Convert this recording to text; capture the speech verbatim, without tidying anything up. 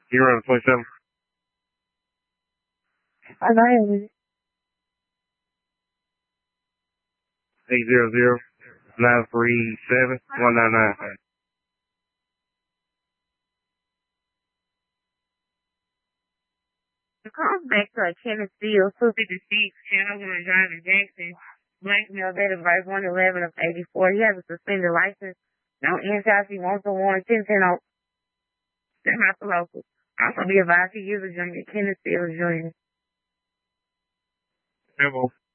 You run twenty-seven? I know it. eight zero zero, nine three seven, one nine nine. It comes back to a Kenneth Steele, two fifty-six, Hanover Drive in Jackson. Blackmail date of verse one eleven of eighty-four. He has a suspended license. No inside. He wants a warrant. ten ten oh. They're not the local. Also be advised he is a junior. Kenneth Steele is junior. Hello.